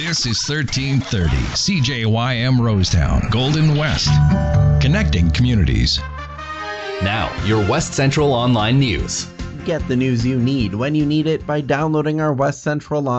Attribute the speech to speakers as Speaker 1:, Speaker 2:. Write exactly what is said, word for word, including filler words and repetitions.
Speaker 1: This is thirteen thirty C J Y M Rosetown, Golden West. Connecting communities.
Speaker 2: Now, your West Central Online News.
Speaker 3: Get the news you need when you need it by downloading our West Central Online